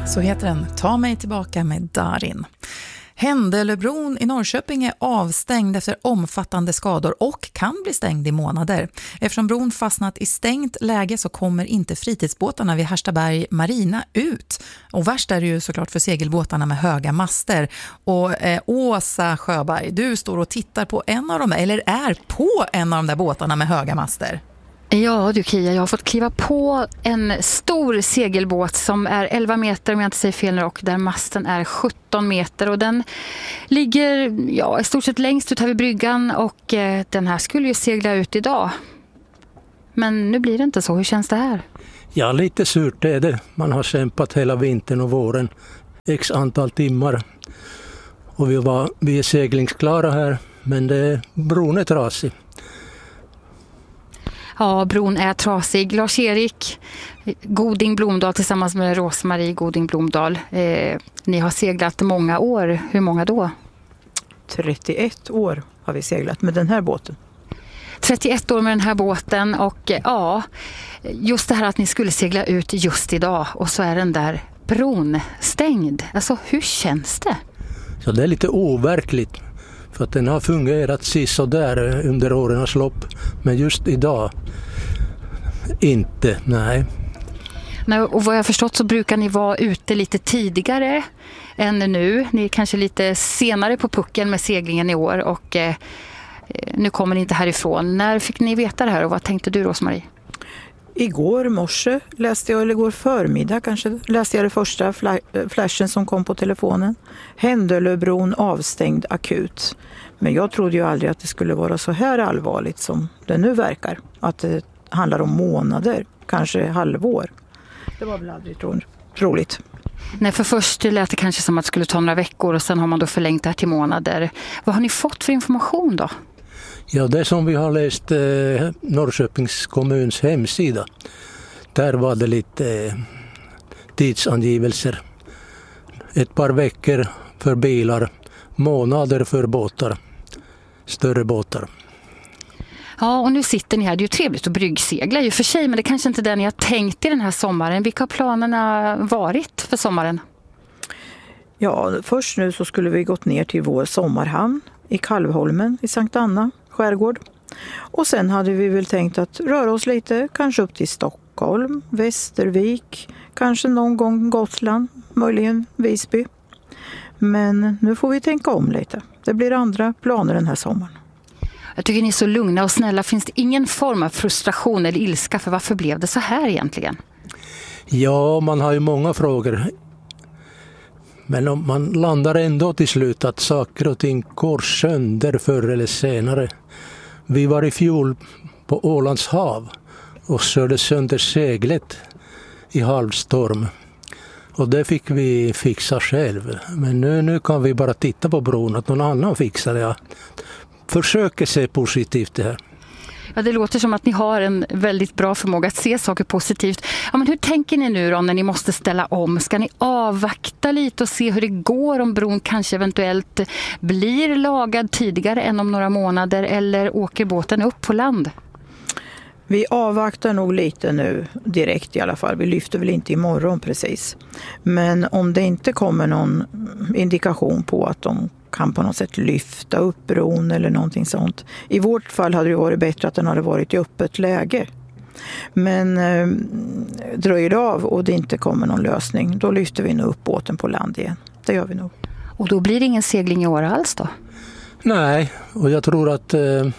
Så heter den Ta mig tillbaka med Darin. Händelöbron i Norrköping är avstängd efter omfattande skador och kan bli stängd i månader. Eftersom bron fastnat i stängt läge så kommer inte fritidsbåtarna vid Härstaberg Marina ut. Och värst är det ju såklart för segelbåtarna med höga master. Och Åsa Sjöberg, du står och tittar på en av dem, eller är på en av de där båtarna med höga master. Ja du Kia, jag har fått kliva på en stor segelbåt som är 11 meter om jag inte säger fel nu, och där masten är 17 meter och den ligger i stort sett längst ut här vid bryggan, och den här skulle ju segla ut idag. Men nu blir det inte så. Hur känns det här? Ja, lite surt är det. Man har kämpat hela vintern och våren x antal timmar och vi är seglingsklara här, men bron är trasig. Ja, bron är trasig. Lars-Erik Goding Blomdahl tillsammans med Rosmarie Goding Blomdahl. Ni har seglat många år. Hur många då? 31 år har vi seglat med den här båten. 31 år med den här båten, och just det här att ni skulle segla ut just idag och så är den där bron stängd. Alltså, hur känns det? Så det är lite overkligt. För att den har fungerat så där under årens lopp. Men just idag inte, nej. Och vad jag har förstått så brukar ni vara ute lite tidigare än nu. Ni är kanske lite senare på pucken med seglingen i år, och nu kommer ni inte härifrån. När fick ni veta det här och vad tänkte du, Rosmarie? Igår morse läste jag, eller igår förmiddag kanske, läste jag det första flashen som kom på telefonen. Händelöbron avstängd akut. Men jag trodde ju aldrig att det skulle vara så här allvarligt som det nu verkar. Att det handlar om månader, kanske halvår. Det var väl aldrig troligt. Nej, för först lät det kanske som att det skulle ta några veckor och sen har man då förlängt det här till månader. Vad har ni fått för information då? Ja, det som vi har läst Norrköpings kommuns hemsida. Där var det lite tidsangivelser. Ett par veckor för bilar, månader för båtar, större båtar. Ja, och nu sitter ni här. Det är ju trevligt att bryggsegla ju för sig, men det kanske inte är det ni har tänkt i den här sommaren. Vilka har planerna varit för sommaren? Ja, först nu så skulle vi gått ner till vår sommarhamn i Kalvholmen i Sankt Anna skärgård. Och sen hade vi väl tänkt att röra oss lite, kanske upp till Stockholm, Västervik, kanske någon gång Gotland, möjligen Visby. Men nu får vi tänka om lite. Det blir andra planer den här sommaren. Jag tycker ni är så lugna och snälla. Finns det ingen form av frustration eller ilska för varför blev det så här egentligen? Ja, man har ju många frågor. Men man landar ändå till slut att saker och ting går sönder förr eller senare. Vi var i fjol på Ålands hav och körde sönder seglet i halvstorm. Och det fick vi fixa själv. Men nu kan vi bara titta på bron, att någon annan fixar det. Jag försöker se positivt det här. Ja, det låter som att ni har en väldigt bra förmåga att se saker positivt. Ja, men hur tänker ni nu då när ni måste ställa om? Ska ni avvakta lite och se hur det går, om bron kanske eventuellt blir lagad tidigare än om några månader, eller åker båten upp på land? Vi avvaktar nog lite nu direkt i alla fall. Vi lyfter väl inte imorgon precis. Men om det inte kommer någon indikation på att de kan på något sätt lyfta upp bron eller någonting sånt. I vårt fall hade det varit bättre att den hade varit i öppet läge. Men dröjer det av och det inte kommer någon lösning, då lyfter vi nog upp båten på land igen. Det gör vi nog. Och då blir det ingen segling i år alls då? Nej, och jag tror att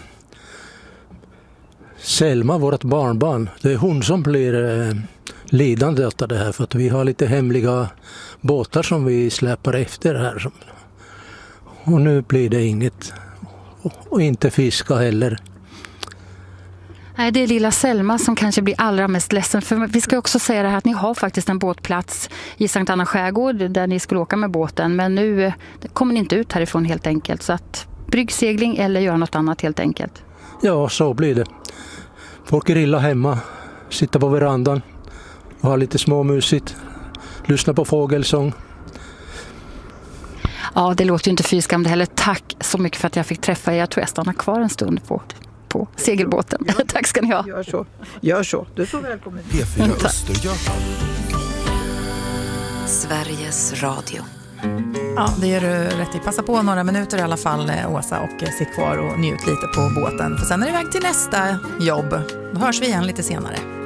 Selma, vårt barnbarn, det är hon som blir lidande av det här, för att vi har lite hemliga båtar som vi släpar efter här. Och nu blir det inget, och inte fiska heller. Nej, det är lilla Selma som kanske blir allra mest ledsen. För vi ska också säga det här att ni har faktiskt en båtplats i Sankt Anna skärgård där ni skulle åka med båten. Men nu kommer ni inte ut härifrån helt enkelt. Så att bryggsegling eller göra något annat helt enkelt. Ja, så blir det. Folk grilla hemma, sitta på verandan och ha lite småmusigt, lyssna på fågelsång. Ja, det låter ju inte fyskam det heller. Tack så mycket för att jag fick träffa er. Jag tror jag stannar kvar en stund på segelbåten. Ja. Tack ska ni ha. Gör så. Du är så välkommen. P4 Östergötland. Sveriges Radio. Ja, det gör du rätt i. Passa på några minuter i alla fall, Åsa, och sitt kvar och njut lite på båten. För sen är det iväg till nästa jobb. Då hörs vi igen lite senare.